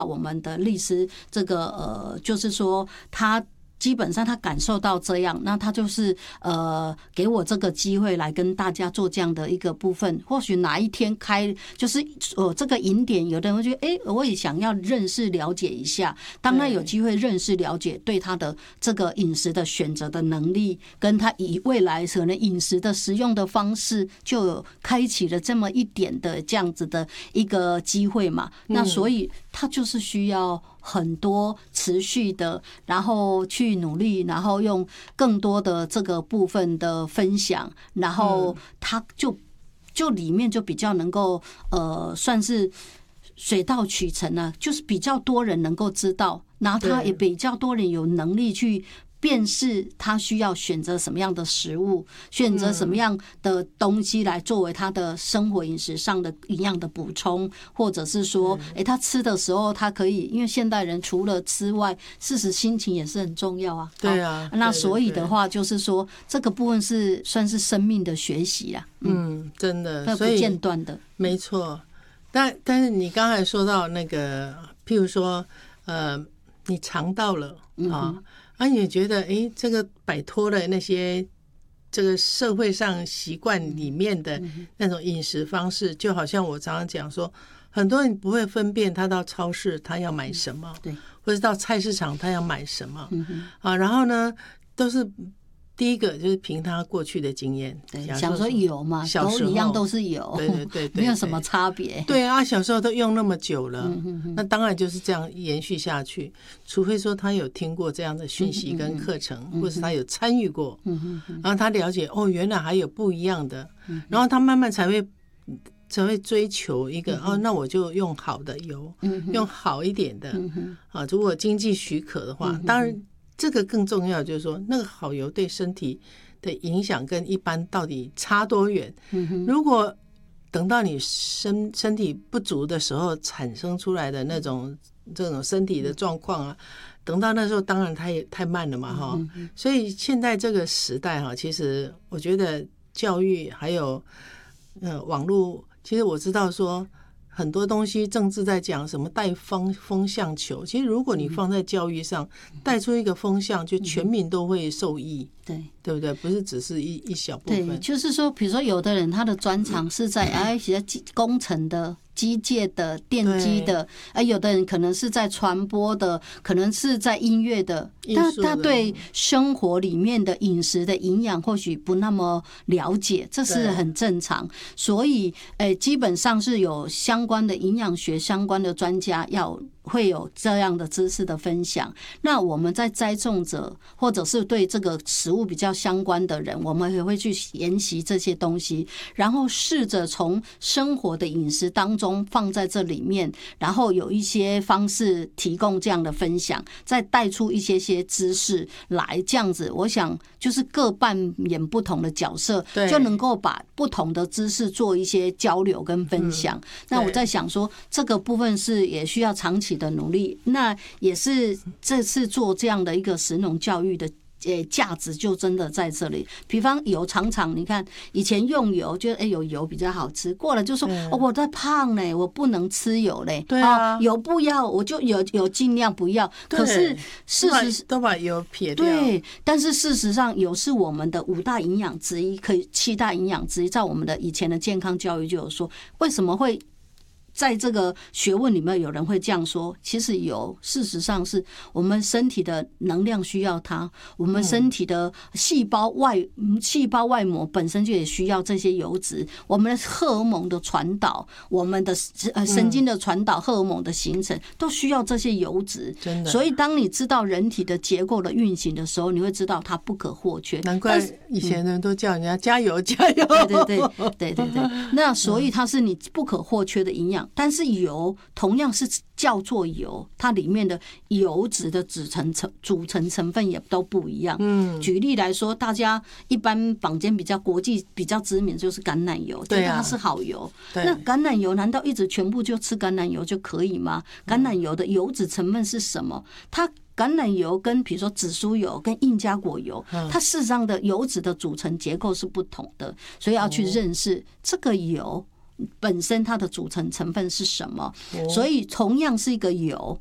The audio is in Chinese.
我们的律师这个就是说他基本上他感受到这样，那他就是给我这个机会来跟大家做这样的一个部分。或许哪一天开就是这个引点，有的人会觉得我也想要认识了解一下。当他有机会认识了解，对他的这个饮食的选择的能力，跟他以未来可能饮食的食用的方式，就有开启了这么一点的这样子的一个机会嘛。那所以他就是需要很多持续的，然后去努力，然后用更多的这个部分的分享，然后他就里面就比较能够算是水到渠成啊，就是比较多人能够知道，然后他也比较多人有能力去辨识他需要选择什么样的食物，选择什么样的东西来作为他的生活饮食上的营养的补充，或者是说他吃的时候他可以，因为现代人除了吃外，事实心情也是很重要啊。 对啊， 那所以的话就是说这个部分是算是生命的学习啦。 真的， 不间断的， 没错。但是你刚才说到那个，譬如说你尝到了你觉得这个摆脱了那些这个社会上习惯里面的那种饮食方式，就好像我常常讲说，很多人不会分辨他到超市他要买什么， 对， 或者到菜市场他要买什么然后呢都是第一个就是凭他过去的经验， 想说有嘛，都一样都是有， 对， 没有什么差别。 对啊，小时候都用那么久了，那当然就是这样延续下去。除非说他有听过这样的讯息跟课程，或是他有参与过，然后他了解原来还有不一样的，然后他慢慢才会追求一个那我就用好的油，用好一点的如果经济许可的话，当然。这个更重要，就是说那个好油对身体的影响跟一般到底差多远？如果等到你身体不足的时候产生出来的这种身体的状况啊，等到那时候当然它也太慢了嘛所以现在这个时代其实我觉得教育还有网络，其实我知道说。很多东西政治在讲什么带风向球，其实如果你放在教育上带出一个风向，就全民都会受益，对不对？不是只是一小部分。 对，就是说比如说有的人他的专长是在工程的机械的电机的有的人可能是在传播的，可能是在音乐的，他对生活里面的饮食的营养或许不那么了解，这是很正常。所以基本上是有相关的营养学相关的专家会有这样的知识的分享。那我们在栽种者或者是对这个食物比较相关的人，我们也会去研习这些东西，然后试着从生活的饮食当中放在这里面，然后有一些方式提供这样的分享，再带出一些知识来，这样子我想就是各扮演不同的角色，就能够把不同的知识做一些交流跟分享。那我在想说这个部分是也需要长期的努力，那也是这次做这样的一个食农教育的价值就真的在这里。比方油，常常你看以前用油就有油比较好吃，过了就说我在胖嘞，我不能吃油嘞，油不要，我就油尽量不要。可是事实都把油撇掉。 对，但是事实上油是我们的5大营养之一，可以7大营养之一，在我们的以前的健康教育就有说，为什么会在这个学问里面有人会这样说，其实油事实上是我们身体的能量需要它，我们身体的细胞外膜本身就也需要这些油脂，我们的荷尔蒙的传导，我们的神经的传导，荷尔蒙的形成都需要这些油脂。 真的， 所以当你知道人体的结构的运行的时候，你会知道它不可或缺。 难怪以前人都叫人家加油加油。 对，那所以它是你不可或缺的营养。但是油同样是叫做油，它里面的油脂的组成成分也都不一样。举例来说，大家一般坊间国际比较知名就是橄榄油，觉得它是好油。那橄榄油难道一直全部就吃橄榄油就可以吗？橄榄油的油脂成分是什么？它橄榄油跟比如说紫苏油跟印加果油，它事实上的油脂的组成结构是不同的，所以要去认识这个油本身它的组成成分是什么。所以同样是一个油，